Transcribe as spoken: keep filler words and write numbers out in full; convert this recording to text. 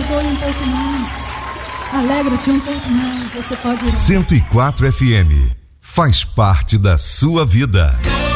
perdoe um pouco mais. Alegra-te um pouco mais. Você pode ir. cento e quatro F M faz parte da sua vida.